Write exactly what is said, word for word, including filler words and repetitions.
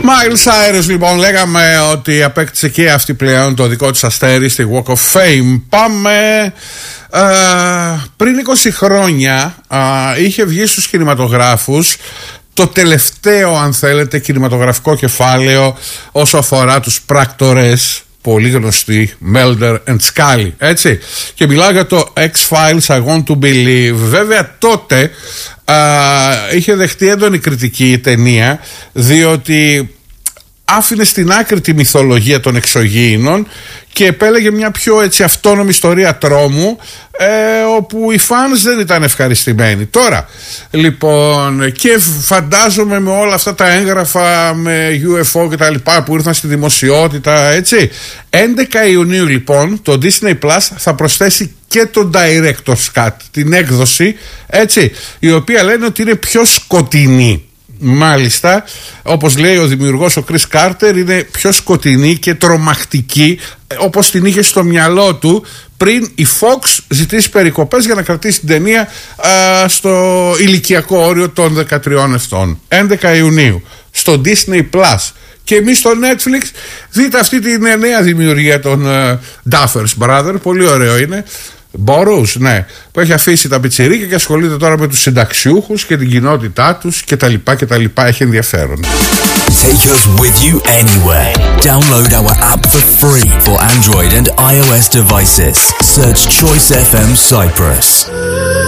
Miles Cyrus, λοιπόν, λέγαμε ότι απέκτησε και αυτή πλέον το δικό της αστέρι στη Walk of Fame. Πάμε. Ε, πριν είκοσι χρόνια ε, είχε βγει στους κινηματογράφους το τελευταίο, αν θέλετε, κινηματογραφικό κεφάλαιο όσο αφορά τους πράκτορες, πολύ γνωστοί, Mulder and Scully, έτσι, και μιλάω για το X-Files I Want to Believe. Βέβαια τότε α, είχε δεχτεί έντονη κριτική η ταινία, διότι άφηνε στην άκρη τη μυθολογία των εξωγήινων και επέλεγε μια πιο έτσι αυτόνομη ιστορία τρόμου, ε, όπου οι φανς δεν ήταν ευχαριστημένοι. Τώρα λοιπόν, και φαντάζομαι με όλα αυτά τα έγγραφα με γιου εφ ο και τα λοιπά που ήρθαν στη δημοσιότητα, έτσι, έντεκα Ιουνίου λοιπόν το Disney Plus θα προσθέσει και το Director's Cut, την έκδοση, έτσι, η οποία λένε ότι είναι πιο σκοτεινή. Μάλιστα, όπως λέει ο δημιουργός ο Chris Carter, είναι πιο σκοτεινή και τρομακτική, όπως την είχε στο μυαλό του πριν η Fox ζητήσει περικοπές για να κρατήσει την ταινία α, στο ηλικιακό όριο των δεκατριών ετών. έντεκα Ιουνίου στο Disney Plus. Και εμείς στο Netflix δείτε αυτή την νέα δημιουργία των uh, Duffers Brothers, πολύ ωραίο είναι. Μπορούς, ναι, που έχει αφήσει τα πιτσιρίκια και ασχολείται τώρα με τους συνταξιούχους και την κοινότητά τους και τα λοιπά και τα λοιπά. Έχει ενδιαφέρον. Take us with you anywhere. Download our app for free for Android and iOS devices. Search Choice εφ εμ Cyprus.